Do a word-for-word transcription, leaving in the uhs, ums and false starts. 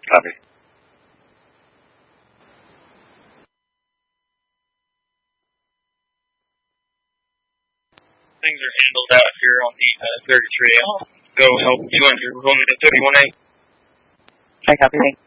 Copy. Things are handled out here on the uh, thirty-three. I'll go help two hundred. We're going to thirty-one A. Okay, copy.